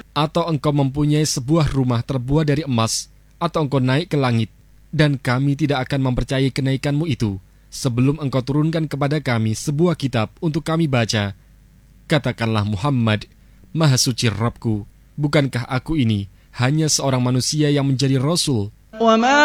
Atau engkau mempunyai sebuah rumah terbuat dari emas, atau engkau naik ke langit, dan kami tidak akan mempercayai kenaikanmu itu, sebelum engkau turunkan kepada kami sebuah kitab untuk kami baca. Katakanlah Muhammad, Maha Suci Rabbku, bukankah aku ini hanya seorang manusia yang menjadi Rasul?